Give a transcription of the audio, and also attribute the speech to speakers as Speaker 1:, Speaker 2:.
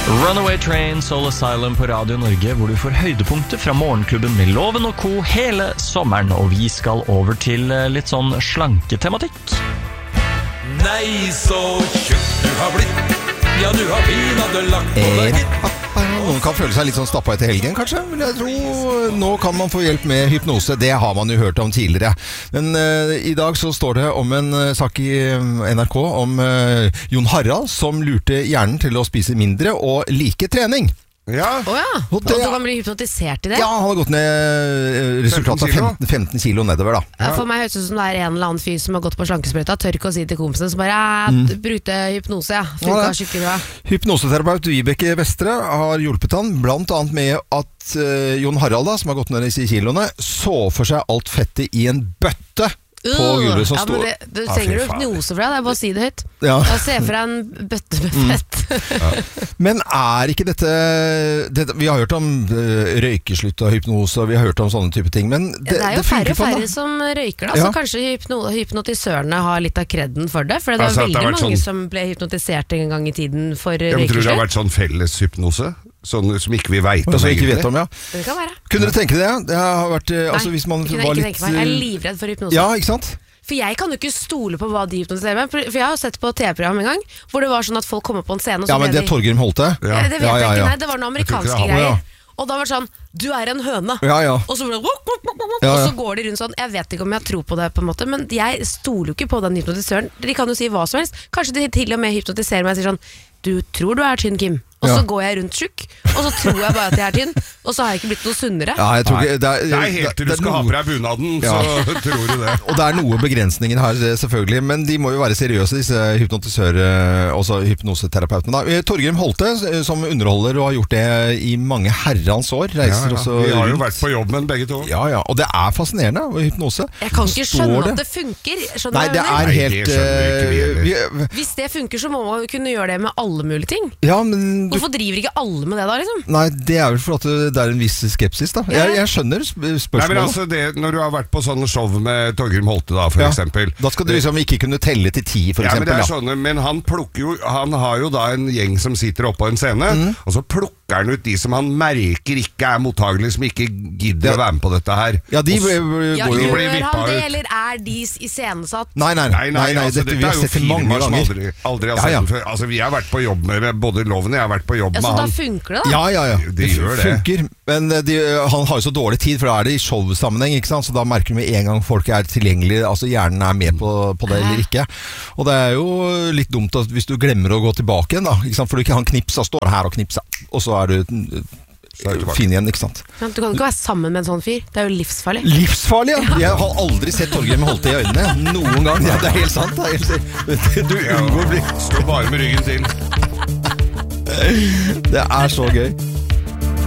Speaker 1: Runaway Train, Soul Asylum på Radio Norge, hvor du får høydepunkter fra morgenklubben med Loven og Co. hele sommeren, og vi skal over til litt sånn slanketematikk.
Speaker 2: Nei, så tjukk du har blitt. Ja, du har pinadø lagt på deg litt.
Speaker 3: Noen kan føle seg litt sånn stappa etter helgen, kanskje. Men jeg tror nå kan man få hjelp med hypnose. Det har man jo hørt om tidligere. Men i dag så står det om en sak i NRK om Jon Harald som lurte hjernen til å spise mindre og like trening.
Speaker 4: Ja.
Speaker 3: Og
Speaker 5: du kan bli hypnotisert i det?
Speaker 3: Ja, han har gått ned resultatet av 15 kilo nedover da.
Speaker 5: Ja. For meg høres det ut som det er en eller annen fyr som har gått på slankesprøyta, tør ikke å si til kompisene, så bare brukte hypnose, funka skikkelig bra.
Speaker 3: Hypnoseterapeut Vibeke Vestre har hjulpet han blant annet med at Jon Harald da, som har gått ned i kiloene, så for seg alt fettet i en bøtte på gulvet som står.
Speaker 5: Du trenger jo hypnose for det, det er bare å si det høyt.
Speaker 3: Ja.
Speaker 5: Jeg ser for deg en bøtte med fett.
Speaker 3: Men er ikke dette, vi har hørt om røykeslutt og hypnose, og vi har hørt om sånne type ting, men
Speaker 5: det er jo færre og færre som røyker da, så kanskje hypnotisørene har litt av kredden for det, for det er veldig mange som ble hypnotisert en gang i tiden for røykeslutt.
Speaker 4: Jeg tror det har vært sånn felles hypnose, sånn som ikke vi vet om
Speaker 3: egentlig.
Speaker 5: Det kan være.
Speaker 3: Kunne dere tenke det? Det har vært, altså, hvis man
Speaker 5: kunne
Speaker 3: var
Speaker 5: ikke
Speaker 3: litt...
Speaker 5: tenke meg. Jeg er livredd for hypnose.
Speaker 3: Ja, ikke sant?
Speaker 5: For jeg kan jo ikke stole på hva de hypnotiserer med. For jeg har sett på TV-program en gang hvor det var sånn at folk kommer på en scene og så
Speaker 3: men det er Torgrim Holte.
Speaker 5: Det vet jeg ikke, nei, det var noen amerikanske greier. Og da var det sånn, du er en høne. Og så ble det og så går de rundt sånn. Jeg vet ikke om jeg tror på det på en måte, men jeg stoler jo ikke på den hypnotisøren. De kan jo si hva som helst. Kanskje de til og med hypnotiserer meg og sier sånn, du tror du er tynn, Kim. Og så går jeg rundt tjukk, og så tror jeg bare at jeg er tynn, og så har jeg ikke blitt noe sunnere.
Speaker 3: Ja, jeg tror ikke,
Speaker 4: det er helt til du skal ha på deg bunaden, så tror du det.
Speaker 3: Og det er noe begrensninger her, selvfølgelig, men de må jo være seriøse, disse også hypnoseterapeutene. Torgrim Holte, som underholder og har gjort det i mange herrens år, reiser også
Speaker 4: vi har jo vært på jobb med begge to.
Speaker 3: Og det er fascinerende, hypnose.
Speaker 5: Jeg kan ikke skjønne at det funker.
Speaker 3: Nei, det er helt...
Speaker 5: Hvis det funker, så må man kunne gjøre det med alle mulige ting.
Speaker 3: Ja, men...
Speaker 5: Hvorfor driver ikke alle med det da, liksom?
Speaker 3: Nei, det er vel for at det er en viss skepsis da. Jeg skjønner spørsmålet.
Speaker 4: Nei, men altså når du har vært på sånne show med Torgrim Holte da, for eksempel.
Speaker 3: Da skal du liksom ikke kunne telle til 10, for eksempel.
Speaker 4: Men det er sånne, men han har jo da en gjeng som sitter oppe på en scene, og så plukker han ut de som han merker ikke er mottagelige, som ikke gidder å være med på dette her.
Speaker 3: Ja, de blir
Speaker 5: gjør han det, eller er de iscenesatt?
Speaker 3: Nei,
Speaker 4: altså,
Speaker 3: dette vi har sett det mange ganger.
Speaker 4: Aldri har sett det før. Altså, vi har vært på jobb med både Loven, jeg har vært på jobb med han.
Speaker 5: Så da funker det da?
Speaker 3: Ja.
Speaker 4: Det gjør det.
Speaker 3: Funker, men han har jo så dårlig tid, for da er det i showsammenheng, ikke sant? Så da merker du med en gang folk er tilgjengelige, altså hjernen er med på det eller ikke. Og det er jo litt dumt at hvis du glemmer å gå tilbake igjen da, ikke sant? For du ikke har en knips, da står her og knipser, og så er du fin igjen, ikke sant?
Speaker 5: Du kan ikke være sammen med en sånn fyr, det er jo livsfarlig.
Speaker 3: Livsfarlig, ja! Jeg har aldri sett Torgrim Holte i øynene, noen gang. Ja, det er helt sant, det er helt sant. Du unngår å bli...
Speaker 4: Står bare med ryggen til.
Speaker 3: Det er så gøy.